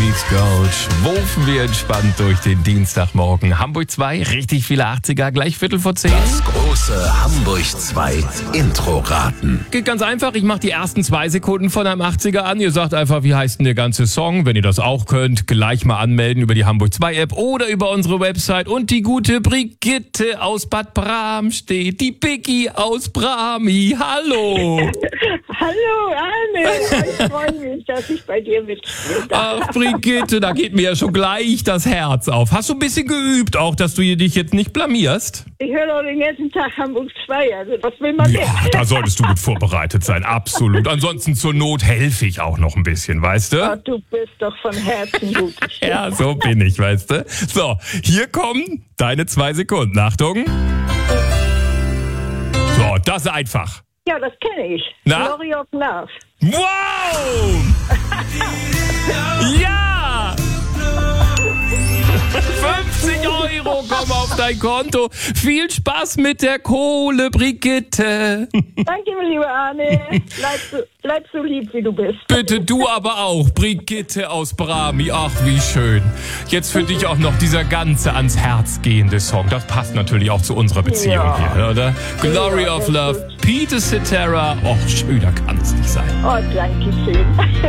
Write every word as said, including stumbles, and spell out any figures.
meets Gold. Schwufen wir entspannt durch den Dienstagmorgen. Hamburg zwei, richtig viele achtziger, gleich Viertel vor zehn. Das große Hamburg zwei Intro-Raten. Geht ganz einfach, ich mache die ersten zwei Sekunden von einem achtziger an. Ihr sagt einfach, wie heißt denn der ganze Song? Wenn ihr das auch könnt, gleich mal anmelden über die Hamburg zwei App oder über unsere Website. Und die gute Brigitte aus Bad Bram steht, die Biggie aus Brami. Hallo! Hallo Arne, ich freue mich, dass ich bei dir mitspiele. Ach Brigitte, da geht mir ja schon gleich das Herz auf. Hast du ein bisschen geübt auch, dass du dich jetzt nicht blamierst? Ich höre doch den ganzen Tag Hamburg zwei, also was will man Ja, denn? da solltest du gut vorbereitet sein, absolut. Ansonsten zur Not helfe ich auch noch ein bisschen, weißt du? Ach, du bist doch von Herzen gut. Ja, so bin ich, weißt du? So, hier kommen deine zwei Sekunden. Achtung. So, das ist einfach. Ja, das kenne ich. Na? Glory of Love. Wow! Ja! fünfzig Euro kommen auf dein Konto. Viel Spaß mit der Kohle, Brigitte. Danke, mein lieber Arne. Bleib so, bleib so lieb, wie du bist. Bitte du aber auch, Brigitte aus Brami. Ach, wie schön. Jetzt für dich auch noch dieser ganze ans Herz gehende Song. Das passt natürlich auch zu unserer Beziehung Ja. hier, oder? Glory Ja, of das Love, Peter Cetera. Och, schöner kann es nicht sein. Oh, danke schön.